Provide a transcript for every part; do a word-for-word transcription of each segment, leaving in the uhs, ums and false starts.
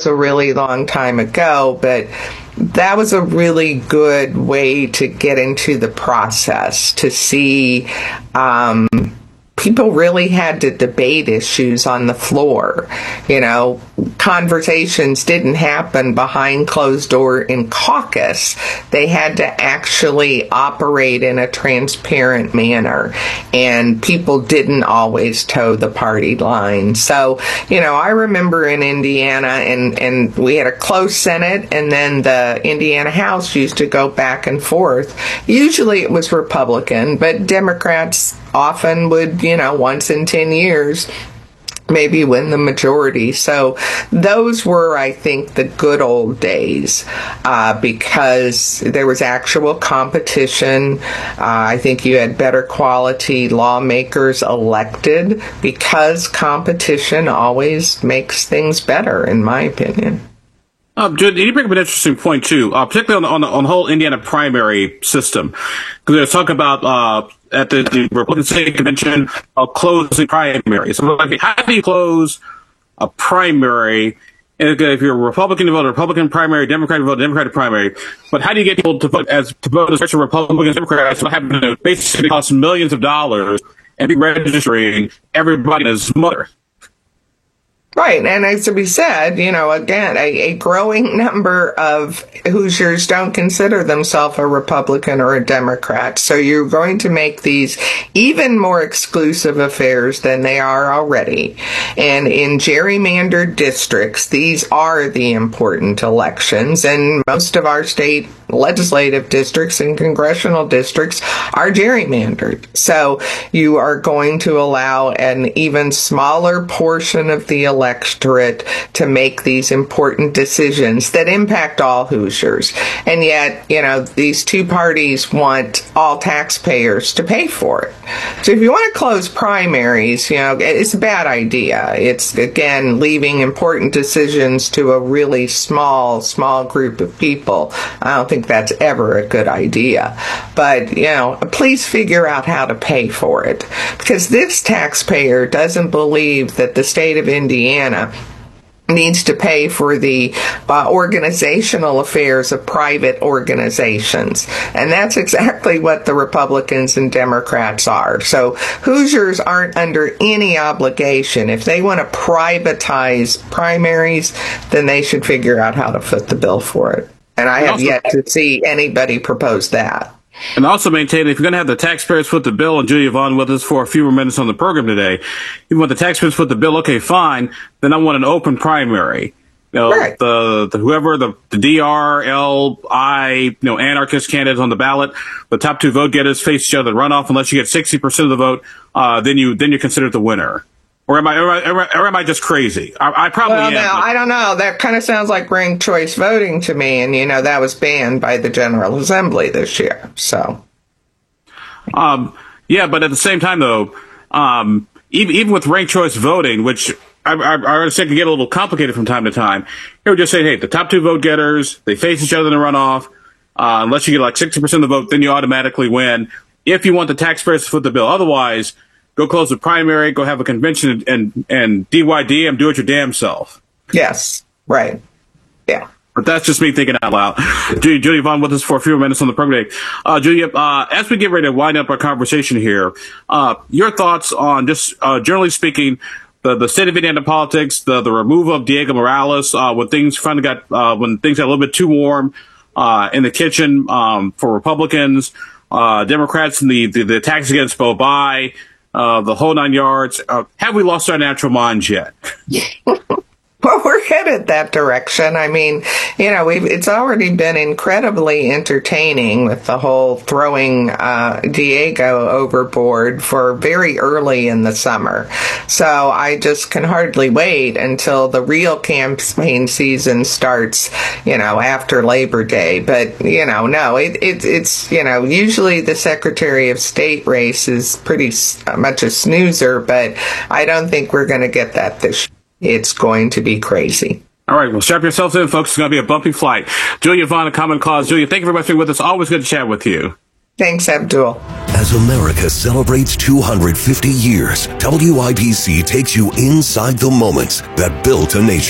was a really long time ago, but that was a really good way to get into the process, to see um, people really had to debate issues on the floor. You know, conversations didn't happen behind closed door in caucus. They had to actually operate in a transparent manner, and people didn't always toe the party line. So, you know, I remember in Indiana, and, and we had a close Senate, and then the Indiana House used to go back and forth. Usually it was Republican, but Democrats often would, you know, once in ten years, maybe win the majority. So those were, I think, the good old days, uh, because there was actual competition. Uh, I think you had better quality lawmakers elected because competition always makes things better, in my opinion. Uh, Judy, you bring up an interesting point, too, uh, particularly on the, on, the, on the whole Indiana primary system. Because they're talking about uh, at the, the Republican State Convention uh, closing primaries. So, like, how do you close a primary? And if you're a Republican, you vote a Republican primary, Democrat, you vote a Democratic primary. But how do you get people to vote as to vote as special Republicans, Democrats? What happens to basically cost millions of dollars and be registering everybody and his mother? Right, and as to be said, you know, again, a, a growing number of Hoosiers don't consider themselves a Republican or a Democrat. So you're going to make these even more exclusive affairs than they are already. And in gerrymandered districts, these are the important elections. And most of our state legislative districts and congressional districts are gerrymandered. So you are going to allow an even smaller portion of the electorate to make these important decisions that impact all Hoosiers. And yet, you know, these two parties want all taxpayers to pay for it. So if you want to close primaries, you know, it's a bad idea. It's, again, leaving important decisions to a really small, small group of people. I don't think that's ever a good idea. But, you know, please figure out how to pay for it. Because this taxpayer doesn't believe that the state of Indiana needs to pay for the uh, organizational affairs of private organizations. And that's exactly what the Republicans and Democrats are. So Hoosiers aren't under any obligation. If they want to privatize primaries, then they should figure out how to foot the bill for it. And I and have also, yet to see anybody propose that. And also maintain, if you're going to have the taxpayers foot the bill, and Judy Yvonne with us for a few more minutes on the program today, you want the taxpayers foot the bill, okay, fine, then I want an open primary. You know, right. the, the whoever, the, the D R, L, I, you know, anarchist candidates on the ballot, the top two vote getters face each other in runoff. Unless you get sixty percent of the vote, uh, then you, then you're considered the winner. Or am I, or, or, or am I just crazy? I, I probably well, am. Now, but... I don't know. That kind of sounds like ranked choice voting to me, and, you know, that was banned by the General Assembly this year, so. Um, yeah, but at the same time, though, um, even, even with ranked choice voting, which I, I, I understand can get a little complicated from time to time, here we just say, hey, the top two vote getters, they face each other in a runoff. Uh, unless you get like sixty percent of the vote, then you automatically win. If you want the taxpayers to foot the bill. Otherwise, go close the primary, go have a convention, and, and D Y D M, do it your damn self. Yes, right. Yeah. But that's just me thinking out loud. Judy, Judy Yvonne with us for a few minutes on the program today. Uh, Judy, uh, as we get ready to wind up our conversation here, uh, your thoughts on just, uh, generally speaking, the, the state of Indiana politics, the, the removal of Diego Morales, uh, when things finally got, uh, when things got a little bit too warm, uh, in the kitchen, um, for Republicans, uh, Democrats, and the, the, the attacks against Bo Bai, Uh, the whole nine yards. Uh, have we lost our natural minds yet? Well, we're headed that direction. I mean, you know, we've, it's already been incredibly entertaining with the whole throwing uh, Diego overboard for very early in the summer. So I just can hardly wait until the real campaign season starts, you know, after Labor Day. But, you know, no, it, it, it's, you know, usually the Secretary of State race is pretty much a snoozer, but I don't think we're going to get that this year. It's going to be crazy. All right, well, strap yourselves in, folks. It's going to be a bumpy flight. Julia Yvonne, Common Cause. Julia, thank you very much for being with us. Always good to chat with you. Thanks, Abdul. As America celebrates two hundred fifty years, W I B C takes you inside the moments that built a nation.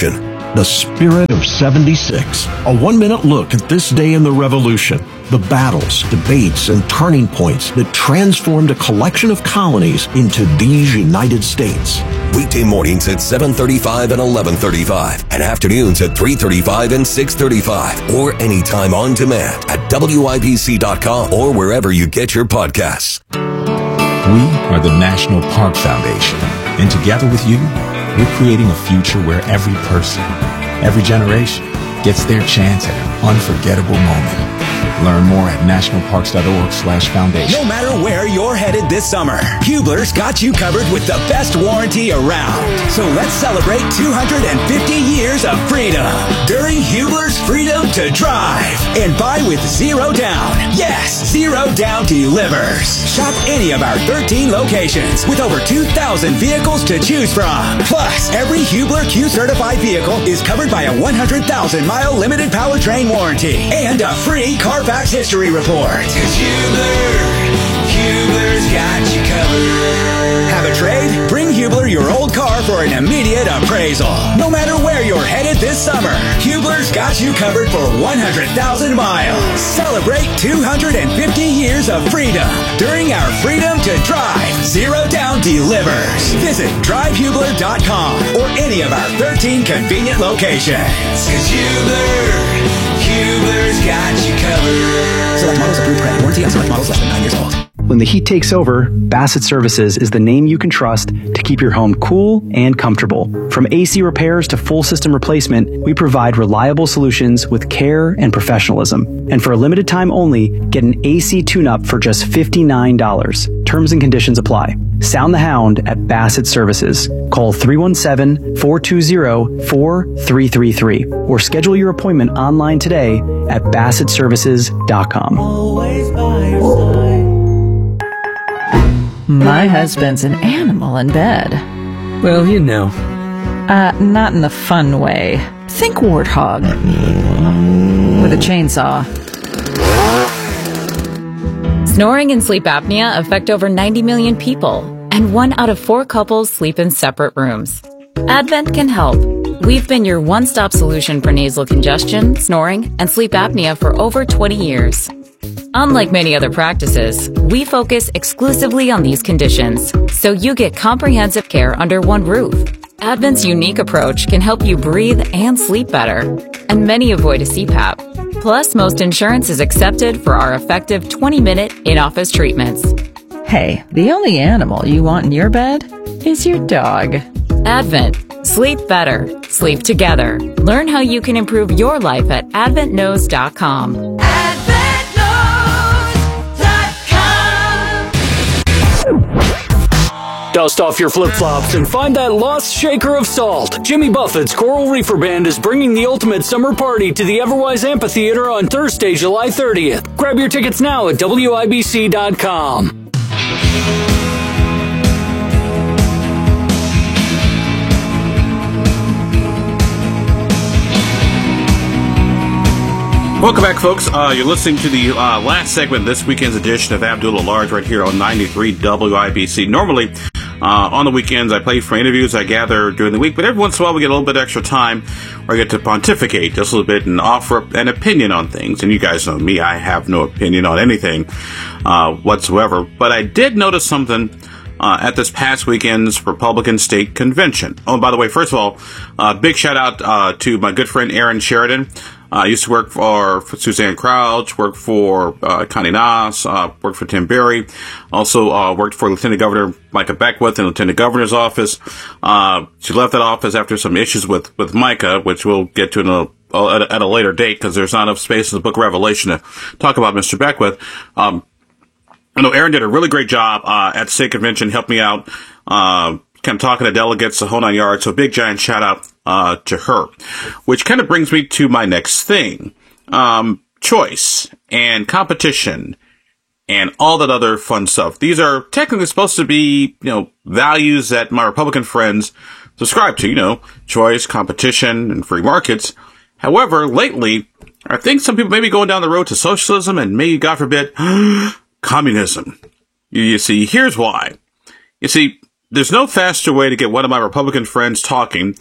The Spirit of seventy-six. A one-minute look at this day in the Revolution. The battles, debates, and turning points that transformed a collection of colonies into these United States. Weekday mornings at seven thirty-five and eleven thirty-five, and afternoons at three thirty-five and six thirty-five, or anytime on demand at W I B C dot com or wherever you get your podcasts. We are the National Park Foundation, and together with you, we're creating a future where every person, every generation, gets their chance at an unforgettable moment. Learn more at nationalparks.org slash foundation. No matter where you're headed this summer, Hubler's got you covered with the best warranty around. So let's celebrate two hundred fifty years of freedom during Hubler's Freedom to Drive. And buy with zero down. Yes, zero down delivers. Shop any of our thirteen locations with over two thousand vehicles to choose from. Plus, every Hubler Q-certified vehicle is covered by a one hundred thousand mile limited powertrain warranty and a free Carfax history report. 'Cause Hubler, Hubler's got you covered. Have a trade? Bring Hubler your old car for an immediate appraisal. No matter where you're headed this summer, Hubler's got you covered for one hundred thousand miles. Celebrate two hundred fifty years of freedom during our Freedom to Drive. Zero down delivers. Visit drive hubler dot com or any of our thirteen convenient locations. 'Cause Hubler, Hubler's got you covered. Select models approved credit. Warranty on select models less than nine years old. When the heat takes over, Bassett Services is the name you can trust to keep your home cool and comfortable. From A C repairs to full system replacement, we provide reliable solutions with care and professionalism. And for a limited time only, get an A C tune-up for just fifty-nine dollars. Terms and conditions apply. Sound the Hound at Bassett Services. Call three one seven, four two zero, four three three three or schedule your appointment online today at bassett services dot com. Always by your side. My husband's an animal in bed. Well, you know. Uh, not in the fun way. Think warthog. With a chainsaw. Snoring and sleep apnea affect over ninety million people, and one out of four couples sleep in separate rooms. Advent can help. We've been your one-stop solution for nasal congestion, snoring, and sleep apnea for over twenty years. Unlike many other practices, we focus exclusively on these conditions, so you get comprehensive care under one roof. Advent's unique approach can help you breathe and sleep better, and many avoid a C PAP. Plus, most insurance is accepted for our effective twenty-minute in-office treatments. Hey, the only animal you want in your bed is your dog. Advent. Sleep better. Sleep together. Learn how you can improve your life at advent knows dot com. Dust off your flip-flops and find that lost shaker of salt. Jimmy Buffett's Coral Reefer Band is bringing the ultimate summer party to the Everwise Amphitheater on Thursday, July thirtieth. Grab your tickets now at W I B C dot com. Welcome back, folks. Uh, you're listening to the uh, last segment of this weekend's edition of Abdul Large right here on ninety-three W I B C. Normally, uh, on the weekends, I play for interviews I gather during the week, but every once in a while we get a little bit extra time where I get to pontificate just a little bit and offer an opinion on things. And you guys know me, I have no opinion on anything uh, whatsoever. But I did notice something Uh, at this past weekend's Republican State Convention. Oh, and by the way, first of all, uh, big shout out uh, to my good friend Aaron Sheridan. I uh, used to work for, for Suzanne Crouch, worked for uh, Connie Nass, uh, worked for Tim Berry, also uh, worked for Lieutenant Governor Micah Beckwith in the Lieutenant Governor's office. Uh, she left that office after some issues with, with Micah, which we'll get to in a, at, a, at a later date because there's not enough space in the Book of Revelation to talk about Mister Beckwith. Um, I know Aaron did a really great job uh, at the state convention, helped me out, uh, kind of talking to delegates, the whole nine yards. So a big giant shout out uh, to her, which kind of brings me to my next thing. Um, choice and competition and all that other fun stuff. These are technically supposed to be, you know, values that my Republican friends subscribe to, you know, choice, competition, and free markets. However, lately, I think some people may be going down the road to socialism and maybe, God forbid, communism. You, you see, here's why. You see, there's no faster way to get one of my Republican friends talking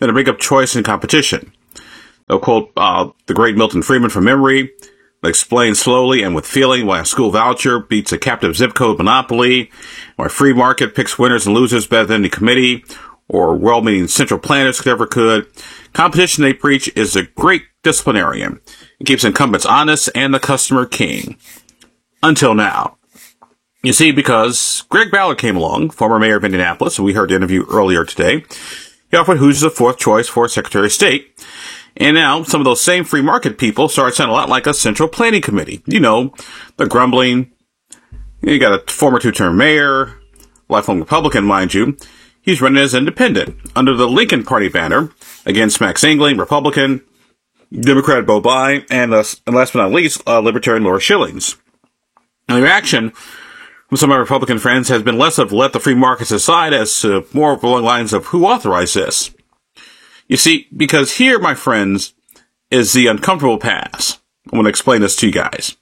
than to bring up choice and competition. They'll quote uh, the great Milton Friedman from memory. They'll explain slowly and with feeling why a school voucher beats a captive zip code monopoly, why free market picks winners and losers better than any committee or well-meaning central planners could ever could. Competition, they preach, is a great disciplinarian. It keeps incumbents honest and the customer king. Until now. You see, because Greg Ballard came along, former mayor of Indianapolis, and we heard the interview earlier today. He offered Hoosiers a fourth choice for Secretary of State. And now some of those same free market people start sounding a lot like a central planning committee. You know, they're grumbling. You got a former two-term mayor, lifelong Republican, mind you. He's running as independent under the Lincoln Party banner against Max Engling, Republican, Democrat Bo Bai, and, uh, and last but not least, uh, Libertarian Laura Schillings. And the reaction from some of my Republican friends has been less of let the free markets aside as uh, more along the lines of who authorized this. You see, because here, my friends, is the uncomfortable pass. I want to explain this to you guys.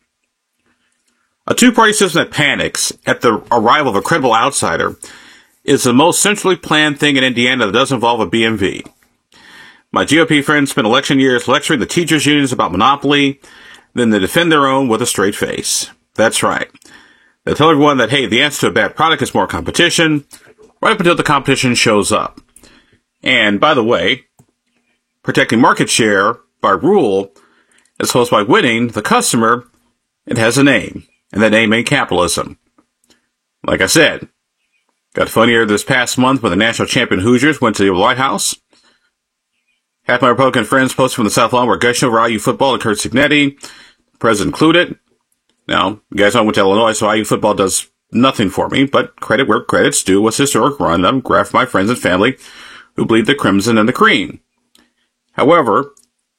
A two-party system that panics at the arrival of a credible outsider is the most centrally planned thing in Indiana that doesn't involve a B M V. My G O P friends spent election years lecturing the teachers' unions about monopoly, then they defend their own with a straight face. That's right. They tell everyone that, hey, the answer to a bad product is more competition, right up until the competition shows up. And, by the way, protecting market share by rule, as opposed to by winning the customer, it has a name, and that name ain't capitalism. Like I said, got funnier this past month when the national champion Hoosiers went to the White House. Half my Republican friends posted from the South Lawn were gushing over I U football and Kurt Signetti, the president included. Now, you guys know I went to Illinois, so I U football does nothing for me, but credit where credit's due was historic run. I'm glad for my friends and family who bleed the crimson and the cream. However,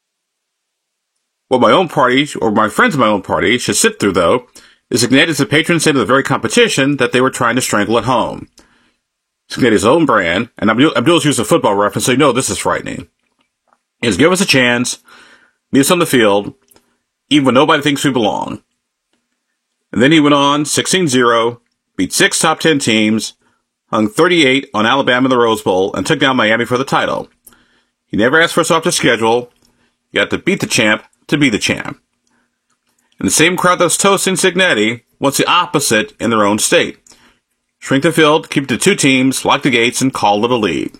what my own party, or my friends of my own party, should sit through, though, is Signetti's the patron saint of the very competition that they were trying to strangle at home. Signetti's own brand, and Abdul, Abdul's used a football reference, so you know this is frightening, is give us a chance, meet us on the field, even when nobody thinks we belong. And then he went on, sixteen zero, beat six top ten teams, hung thirty-eight on Alabama in the Rose Bowl, and took down Miami for the title. He never asked for a softer schedule. You got to beat the champ to be the champ. And the same crowd that's toasting Signetti wants the opposite in their own state. Shrink the field, keep it to two teams, lock the gates, and call it a league.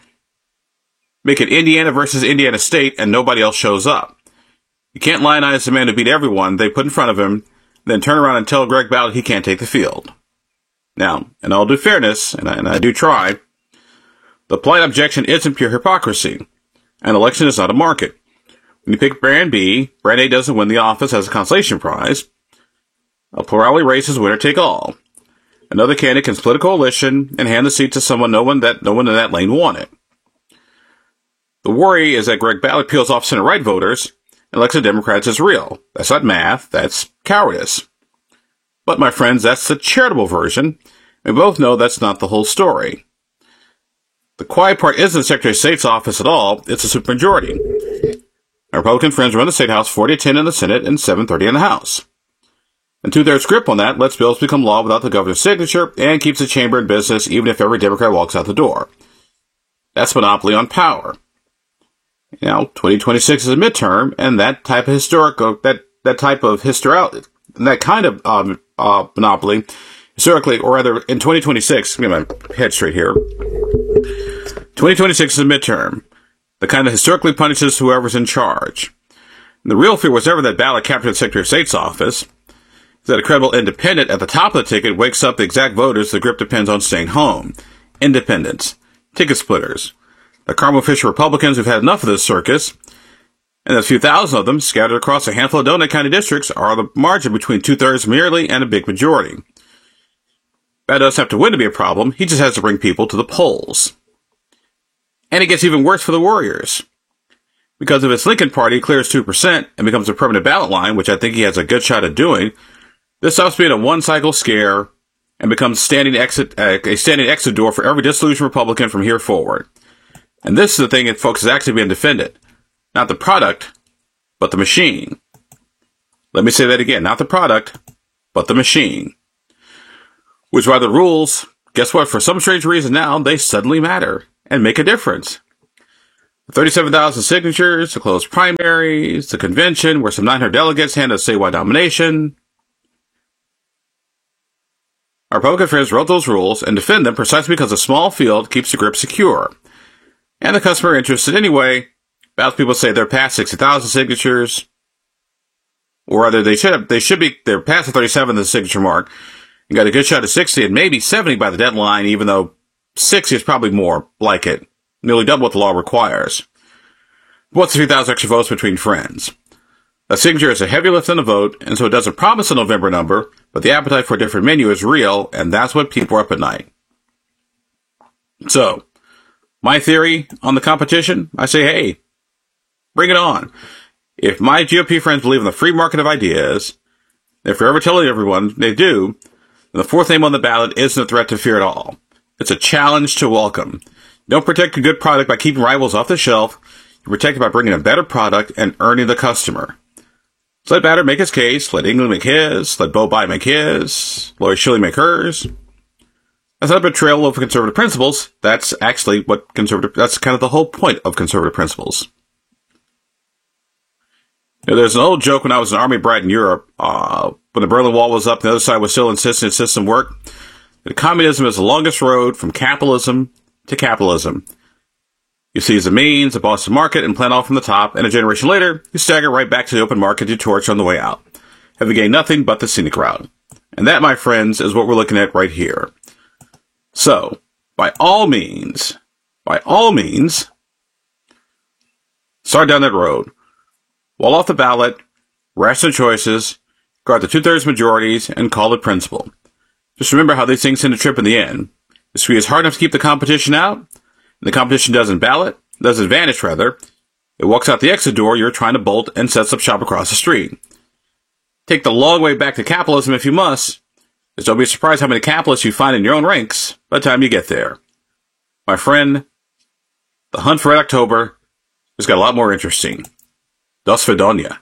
Make it Indiana versus Indiana State, and nobody else shows up. You can't lionize the man who beat everyone they put in front of him, then turn around and tell Greg Ballard he can't take the field. Now, in all due fairness, and I, and I do try, the polite objection isn't pure hypocrisy. An election is not a market. When you pick Brand B, Brand A doesn't win the office as a consolation prize. A plurality race is winner take all. Another candidate can split a coalition and hand the seat to someone no one that no one in that lane wanted. The worry is that Greg Ballard peels off center-right voters and elects the Democrats as real. That's not math, that's cowardice. But, my friends, that's the charitable version, and we both know that's not the whole story. The quiet part isn't the Secretary of State's office at all, it's a supermajority. Our Republican friends run the State House forty to ten in the Senate and seven thirty in the House. And two-thirds grip on that lets bills become law without the governor's signature and keeps the chamber in business even if every Democrat walks out the door. That's monopoly on power. Now, twenty twenty-six is a midterm, and that type of historical, that, that type of historical, that kind of um, uh, monopoly, historically, or rather, in twenty twenty-six, let me get my head straight here. twenty twenty-six is a midterm, the kind that historically punishes whoever's in charge. And the real fear was never that Ballard captured the Secretary of State's office, is that a credible independent at the top of the ticket wakes up the exact voters the grip depends on staying home. Independents, ticket splitters, the Carmel Fisher Republicans who've had enough of this circus, and a few thousand of them scattered across a handful of donut county districts are the margin between two-thirds merely and a big majority. That doesn't have to win to be a problem, he just has to bring people to the polls. And it gets even worse for the Warriors. Because if its Lincoln Party clears two percent and becomes a permanent ballot line, which I think he has a good shot at doing, this stops being a one-cycle scare and becomes standing exit, uh, a standing exit door for every disillusioned Republican from here forward. And this is the thing that folks is actually being defended. Not the product, but the machine. Let me say that again. Not the product, but the machine. Which is why the rules, guess what, for some strange reason now, they suddenly matter and make a difference. thirty-seven thousand signatures, the closed primaries, the convention, where some nine hundred delegates hand a statewide nomination. Our Republican friends wrote those rules and defend them precisely because a small field keeps the grip secure. And the customer interested anyway. Ballot people say they're past sixty thousand signatures. Or rather, they should have, they should be, they're past the thirty-seven, the signature mark. You got a good shot at sixty and maybe seventy by the deadline, even though sixty is probably more like it. Nearly double what the law requires. What's the three thousand extra votes between friends? A signature is a heavier lift than a vote, and so it doesn't promise a November number, but the appetite for a different menu is real, and that's what people are up at night. So, my theory on the competition, I say, hey, bring it on. If my G O P friends believe in the free market of ideas, if you're ever telling everyone they do, then the fourth name on the ballot isn't a threat to fear at all. It's a challenge to welcome. Don't protect a good product by keeping rivals off the shelf. You protect it by bringing a better product and earning the customer. So let Batter make his case, let England make his, let Bo Biden make his, Lori Shilley make hers. That's not a betrayal of conservative principles. That's actually what conservative, that's kind of the whole point of conservative principles. You know, there's an old joke when I was an army brat in Europe, uh, when the Berlin Wall was up, the other side was still insisting its system worked. That communism is the longest road from capitalism to capitalism. You seize the means, the Boston market, and plan off from the top, and a generation later, you stagger right back to the open market you torch on the way out, having gained nothing but the scenic route. And that, my friends, is what we're looking at right here. So, by all means, by all means, start down that road. Wall off the ballot, ration choices, guard the two-thirds majorities, and call it principle. Just remember how these things tend to trip in the end. The squeeze is hard enough to keep the competition out, and the competition doesn't ballot, doesn't vanish rather. It walks out the exit door you're trying to bolt and sets up shop across the street. Take the long way back to capitalism if you must. Just don't be surprised how many capitalists you find in your own ranks by the time you get there. My friend, the hunt for Red October has got a lot more interesting. Dos Vidania.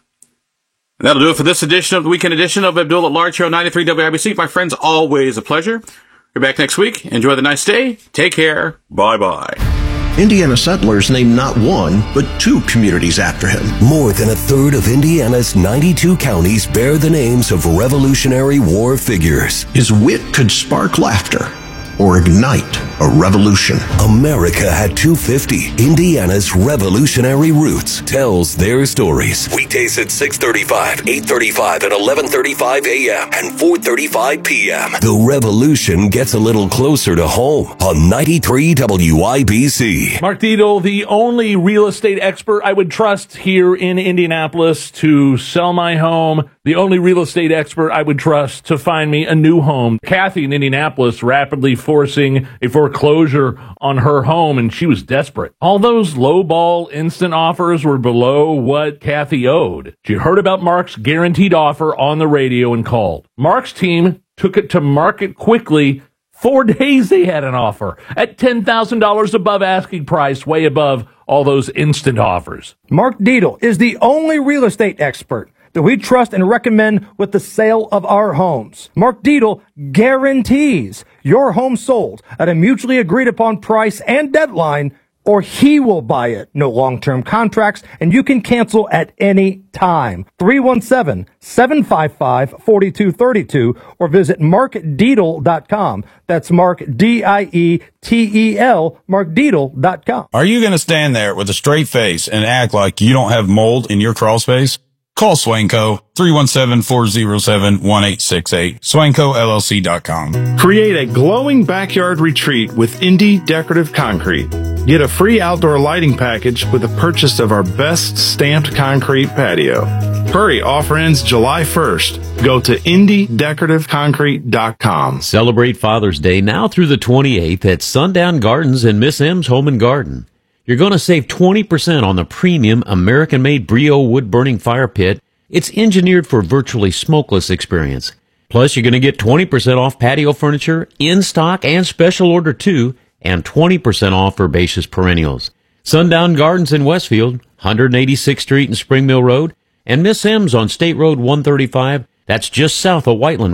And that'll do it for this edition of the weekend edition of Abdul at Large here on ninety-three W I B C. My friends, always a pleasure. We're back next week. Enjoy the nice day. Take care. Bye-bye. Indiana settlers named not one, but two communities after him. More than a third of Indiana's ninety-two counties bear the names of Revolutionary War figures. His wit could spark laughter or ignite a revolution. America had two fifty. Indiana's revolutionary roots tells their stories. Weekdays at six thirty-five, eight thirty-five, and eleven thirty-five a.m. and four thirty-five p.m. The revolution gets a little closer to home on ninety-three W I B C. Mark Dietel, the only real estate expert I would trust here in Indianapolis to sell my home, the only real estate expert I would trust to find me a new home. Kathy in Indianapolis rapidly forcing a foreclosure on her home, and she was desperate. All those low-ball instant offers were below what Kathy owed. She heard about Mark's guaranteed offer on the radio and called. Mark's team took it to market quickly. Four days they had an offer at ten thousand dollars above asking price, way above all those instant offers. Mark Dietel is the only real estate expert that we trust and recommend with the sale of our homes. Mark Dietel guarantees your home sold at a mutually agreed upon price and deadline, or he will buy it. No long-term contracts, and you can cancel at any time. three one seven, seven five five, four two three two or visit mark dietel dot com. That's Mark, D I E T E L, mark dietel dot com. Are you going to stand there with a straight face and act like you don't have mold in your crawl space? Call Swanco, three one seven, four zero seven, one eight six eight, swanco L L C dot com. Create a glowing backyard retreat with Indie Decorative Concrete. Get a free outdoor lighting package with the purchase of our best stamped concrete patio. Hurry, offer ends July first. Go to indie decorative concrete dot com. Celebrate Father's Day now through the twenty-eighth at Sundown Gardens and Miss M's Home and Garden. You're going to save twenty percent on the premium American-made Brio wood-burning fire pit. It's engineered for virtually smokeless experience. Plus, you're going to get twenty percent off patio furniture, in stock and special order too, and twenty percent off herbaceous perennials. Sundown Gardens in Westfield, one eighty-sixth Street and Spring Mill Road, and Miss M's on State Road one thirty-five. That's just south of Whiteland Road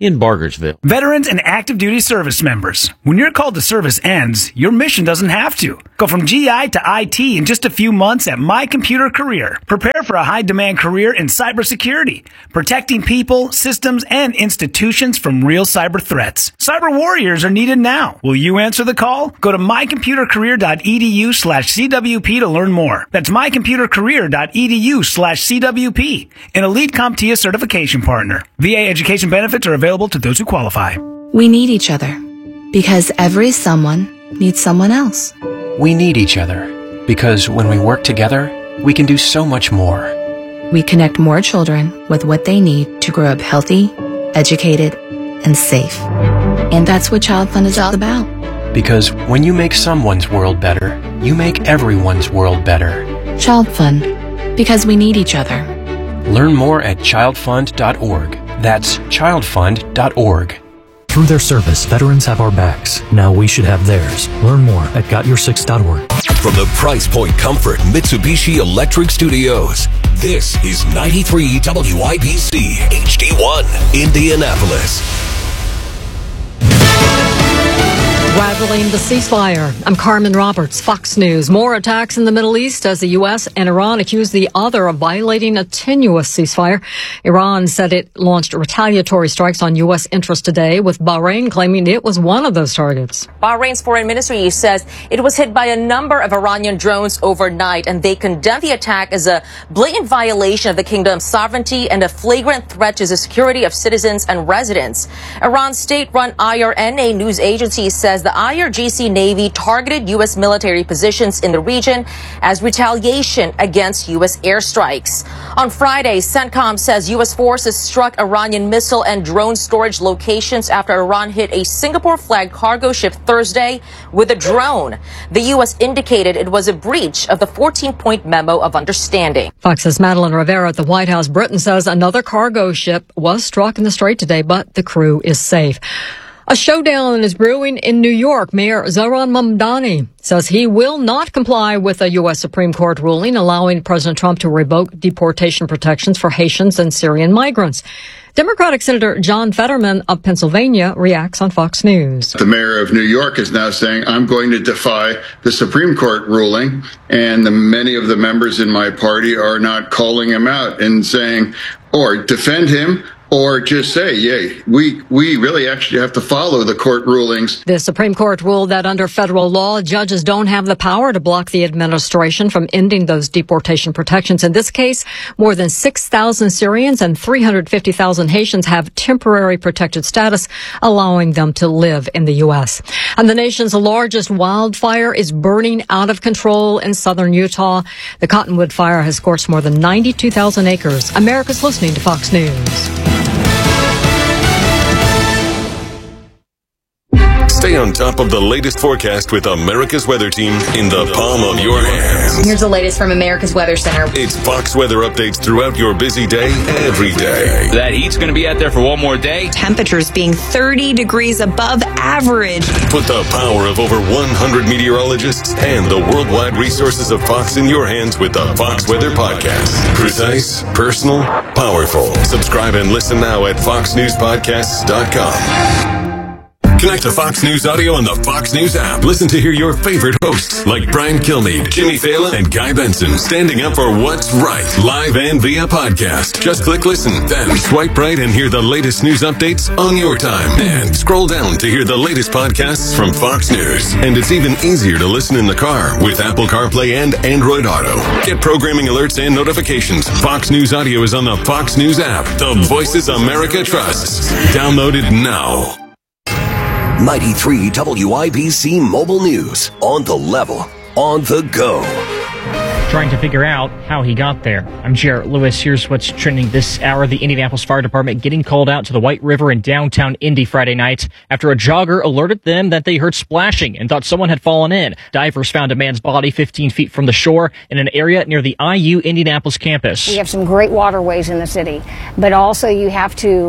in Bargersville. Veterans and active duty service members. When your call to service ends, your mission doesn't have to. Go from G I to I T in just a few months at My Computer Career. Prepare for a high-demand career in cybersecurity, protecting people, systems, and institutions from real cyber threats. Cyber warriors are needed now. Will you answer the call? Go to mycomputercareer.edu slash CWP to learn more. That's mycomputercareer.edu slash CWP, an elite CompTIA certification partner. V A education benefits are available to those who qualify. We need each other because every someone needs someone else. We need each other because when we work together, we can do so much more. We connect more children with what they need to grow up healthy, educated, and safe. And that's what Child Fund is all about. Because when you make someone's world better, you make everyone's world better. Child Fund, because we need each other. Learn more at child fund dot org. That's child fund dot org. Through their service, veterans have our backs. Now we should have theirs. Learn more at got your six dot org. From the Price Point Comfort Mitsubishi Electric Studios, this is ninety-three W I B C H D one, Indianapolis. Rattling the ceasefire. I'm Carmen Roberts, Fox News. More attacks in the Middle East as the U S and Iran accuse the other of violating a tenuous ceasefire. Iran said it launched retaliatory strikes on U S interests today, with Bahrain claiming it was one of those targets. Bahrain's foreign ministry says it was hit by a number of Iranian drones overnight, and they condemned the attack as a blatant violation of the kingdom's sovereignty and a flagrant threat to the security of citizens and residents. Iran's state-run I R N A news agency says the I R G C Navy targeted U S military positions in the region as retaliation against U S airstrikes. On Friday, CENTCOM says U S forces struck Iranian missile and drone storage locations after Iran hit a Singapore-flagged cargo ship Thursday with a drone. The U S indicated it was a breach of the fourteen-point memo of understanding. Fox's Madeline Rivera at the White House. Britain says another cargo ship was struck in the Strait today, but the crew is safe. A showdown is brewing in New York. Mayor Zohran Mamdani says he will not comply with a U S Supreme Court ruling allowing President Trump to revoke deportation protections for Haitians and Syrian migrants. Democratic Senator John Fetterman of Pennsylvania reacts on Fox News. The mayor of New York is now saying, I'm going to defy the Supreme Court ruling, and the, many of the members in my party are not calling him out and saying, or defend him, or just say, yay, we, we really actually have to follow the court rulings. The Supreme Court ruled that under federal law, judges don't have the power to block the administration from ending those deportation protections. In this case, more than six thousand Syrians and three hundred fifty thousand Haitians have temporary protected status, allowing them to live in the U S. And the nation's largest wildfire is burning out of control in southern Utah. The Cottonwood Fire has scorched more than ninety-two thousand acres. America's listening to Fox News. Stay on top of the latest forecast with America's Weather Team in the palm of your hands. Here's the latest from America's Weather Center. It's Fox weather updates throughout your busy day, every day. That heat's going to be out there for one more day. Temperatures being thirty degrees above average. Put the power of over one hundred meteorologists and the worldwide resources of Fox in your hands with the Fox Weather Podcast. Precise, personal, powerful. Subscribe and listen now at fox news podcasts dot com. Connect to Fox News Audio on the Fox News app. Listen to hear your favorite hosts like Brian Kilmeade, Jimmy Fallon, and Guy Benson standing up for what's right, live and via podcast. Just click listen, then swipe right and hear the latest news updates on your time. And scroll down to hear the latest podcasts from Fox News. And it's even easier to listen in the car with Apple CarPlay and Android Auto. Get programming alerts and notifications. Fox News Audio is on the Fox News app. The voices America trusts. Download it now. ninety-three W I B C Mobile News. On the level, on the go. Trying to figure out how he got there. I'm Jarrett Lewis. Here's what's trending this hour. The Indianapolis Fire Department getting called out to the White River in downtown Indy Friday night after a jogger alerted them that they heard splashing and thought someone had fallen in. Divers found a man's body fifteen feet from the shore in an area near the I U Indianapolis campus. We have some great waterways in the city, but also you have to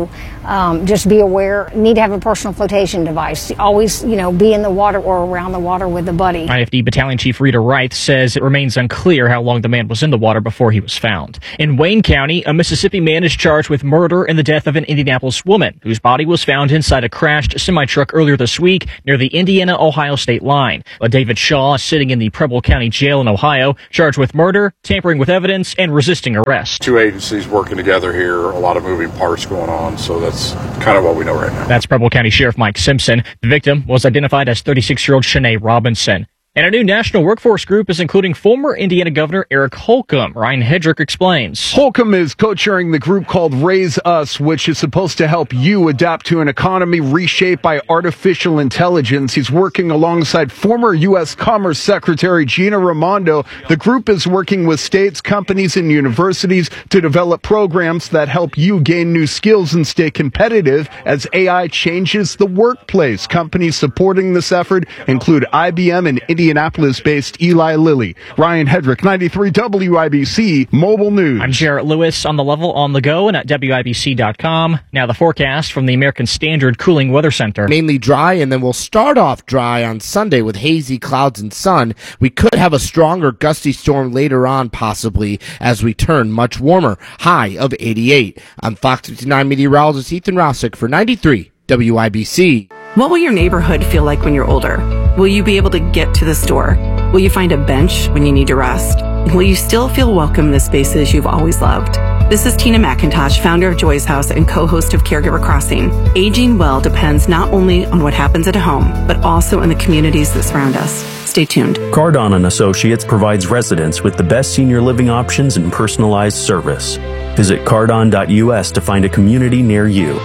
Um, just be aware, need to have a personal flotation device. Always, you know, be in the water or around the water with a buddy. I F D Battalion Chief Rita Wright says it remains unclear how long the man was in the water before he was found. In Wayne County, a Mississippi man is charged with murder in the death of an Indianapolis woman whose body was found inside a crashed semi-truck earlier this week near the Indiana-Ohio state line. Uh, David Shaw is sitting in the Preble County Jail in Ohio, charged with murder, tampering with evidence, and resisting arrest. Two agencies working together here, a lot of moving parts going on, so that's kind of what we know right now. That's Preble County Sheriff Mike Simpson. The victim was identified as thirty-six-year-old Shanae Robinson. And a new national workforce group is including former Indiana Governor Eric Holcomb. Ryan Hedrick explains. Holcomb is co-chairing the group called Raise Us, which is supposed to help you adapt to an economy reshaped by artificial intelligence. He's working alongside former U S Commerce Secretary Gina Raimondo. The group is working with states, companies, and universities to develop programs that help you gain new skills and stay competitive as A I changes the workplace. Companies supporting this effort include I B M and Indiana Indianapolis-based Eli Lilly. Ryan Hedrick, ninety-three W I B C Mobile News. I'm Jarrett Lewis on the level, on the go, and at W I B C dot com. Now the forecast from the American Standard Cooling Weather Center. Mainly dry, and then we'll start off dry on Sunday with hazy clouds and sun. We could have a stronger gusty storm later on, possibly, as we turn much warmer. High of eighty-eight. I'm Fox fifty-nine meteorologist Ethan Rossick for ninety-three W I B C. What will your neighborhood feel like when you're older? Will you be able to get to the store? Will you find a bench when you need to rest? Will you still feel welcome in the spaces you've always loved? This is Tina McIntosh, founder of Joy's House and co-host of Caregiver Crossing. Aging well depends not only on what happens at home, but also in the communities that surround us. Stay tuned. Cardon and Associates provides residents with the best senior living options and personalized service. Visit cardon dot U S to find a community near you.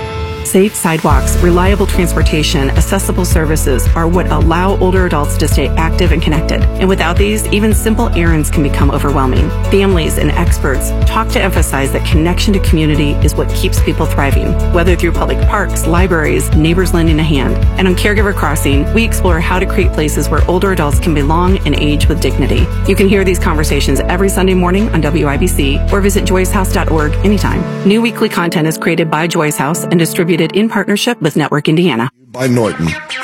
Safe sidewalks, reliable transportation, accessible services are what allow older adults to stay active and connected. And without these, even simple errands can become overwhelming. Families and experts talk to emphasize that connection to community is what keeps people thriving, whether through public parks, libraries, neighbors lending a hand. And on Caregiver Crossing, we explore how to create places where older adults can belong and age with dignity. You can hear these conversations every Sunday morning on W I B C or visit joyce house dot org anytime. New weekly content is created by Joy's House and distributed in partnership with Network Indiana. By Norton.